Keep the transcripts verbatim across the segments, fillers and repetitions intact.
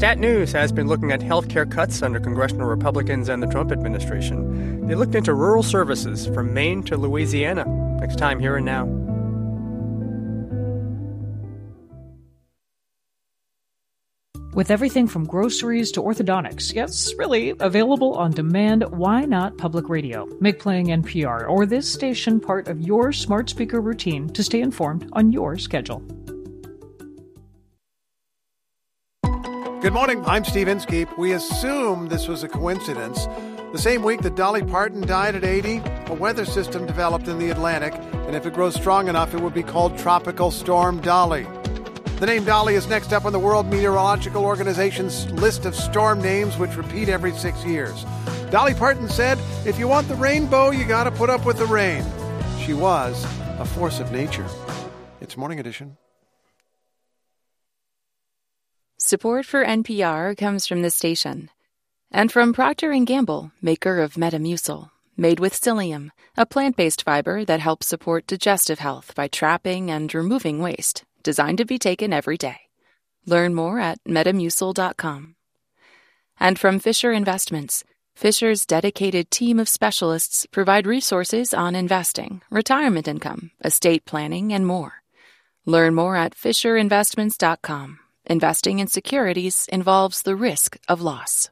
Stat News has been looking at healthcare cuts under congressional Republicans and the Trump administration. They looked into rural services from Maine to Louisiana. Next time, Here and Now. With everything from groceries to orthodontics, yes, really, available on demand, why not public radio? Make playing N P R or this station part of your smart speaker routine to stay informed on your schedule. Good morning, I'm Steve Inskeep. We assume this was a coincidence. The same week that Dolly Parton died at eighty, a weather system developed in the Atlantic, and if it grows strong enough, it would be called Tropical Storm Dolly. The name Dolly is next up on the World Meteorological Organization's list of storm names, which repeat every six years. Dolly Parton said, if you want the rainbow, you gotta put up with the rain. She was a force of nature. It's Morning Edition. Support for N P R comes from this station and from Procter and Gamble, maker of Metamucil, made with psyllium, a plant-based fiber that helps support digestive health by trapping and removing waste, designed to be taken every day. Learn more at metamucil dot com. And from Fisher Investments, Fisher's dedicated team of specialists provide resources on investing, retirement income, estate planning, and more. Learn more at fisher investments dot com. Investing in securities involves the risk of loss.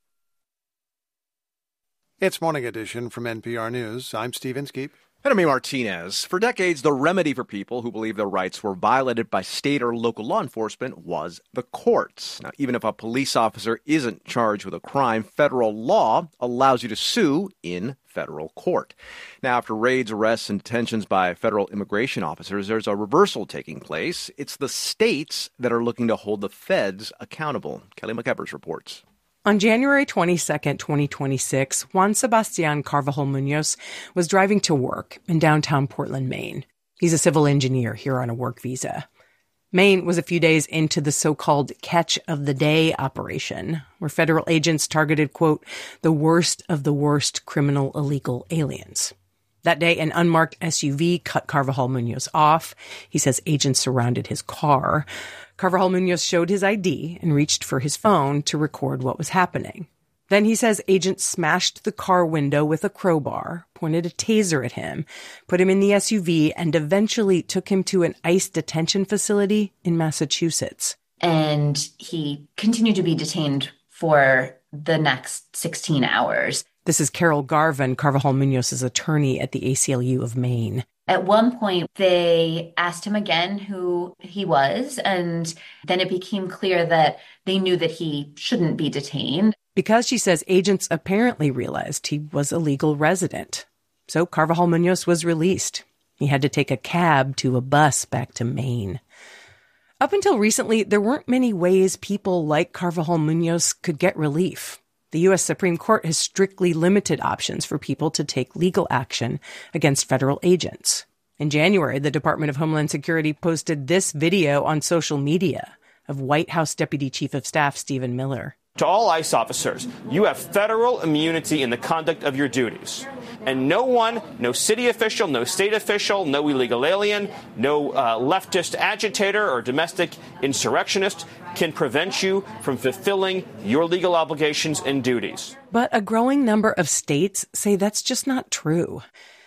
It's Morning Edition from N P R News. I'm Steve Inskeep. And I'm Amy Martinez. For decades, the remedy for people who believe their rights were violated by state or local law enforcement was the courts. Now, even if a police officer isn't charged with a crime, federal law allows you to sue in federal court. Now, after raids, arrests, and detentions by federal immigration officers, there's a reversal taking place. It's the states that are looking to hold the feds accountable. Kelly McEvers reports. On January twenty-second, twenty twenty-six, Juan Sebastian Carvajal Munoz was driving to work in downtown Portland, Maine. He's a civil engineer here on a work visa. Maine was a few days into the so-called Catch of the Day operation, where federal agents targeted, quote, the worst of the worst criminal illegal aliens. That day, an unmarked S U V cut Carvajal Munoz off. He says agents surrounded his car. Carvajal Munoz showed his I D and reached for his phone to record what was happening. Then he says agents smashed the car window with a crowbar, pointed a taser at him, put him in the S U V, and eventually took him to an ICE detention facility in Massachusetts. And he continued to be detained for the next sixteen hours. This is Carol Garvin, Carvajal Munoz's attorney at the A C L U of Maine. At one point, they asked him again who he was, and then it became clear that they knew that he shouldn't be detained. Because, she says, agents apparently realized he was a legal resident. So Carvajal Munoz was released. He had to take a cab to a bus back to Maine. Up until recently, there weren't many ways people like Carvajal Munoz could get relief. The U S Supreme Court has strictly limited options for people to take legal action against federal agents. In January, the Department of Homeland Security posted this video on social media of White House Deputy Chief of Staff Stephen Miller. To all ICE officers, you have federal immunity in the conduct of your duties. And no one, no city official, no state official, no illegal alien, no uh, leftist agitator or domestic insurrectionist can prevent you from fulfilling your legal obligations and duties. But a growing number of states say that's just not true.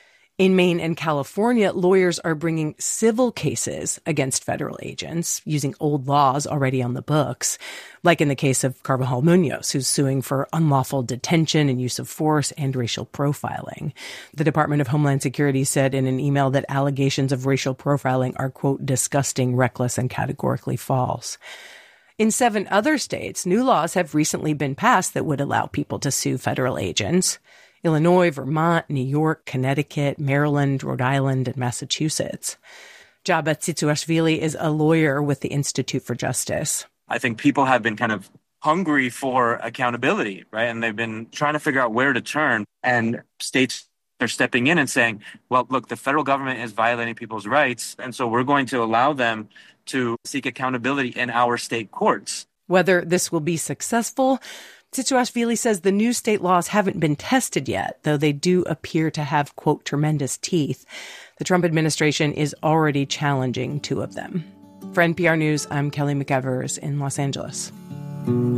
In Maine and California, lawyers are bringing civil cases against federal agents using old laws already on the books, like in the case of Carvajal Munoz, who's suing for unlawful detention and use of force and racial profiling. The Department of Homeland Security said in an email that allegations of racial profiling are, quote, disgusting, reckless, and categorically false. In seven other states, new laws have recently been passed that would allow people to sue federal agents. Illinois, Vermont, New York, Connecticut, Maryland, Rhode Island, and Massachusetts. Jabba Tsitsuashvili is a lawyer with the Institute for Justice. I think people have been kind of hungry for accountability, right? And they've been trying to figure out where to turn. And states are stepping in and saying, well, look, the federal government is violating people's rights. And so we're going to allow them to seek accountability in our state courts. Whether this will be successful, Tsitsuashvili says the new state laws haven't been tested yet, though they do appear to have, quote, tremendous teeth. The Trump administration is already challenging two of them. For N P R News, I'm Kelly McEvers in Los Angeles.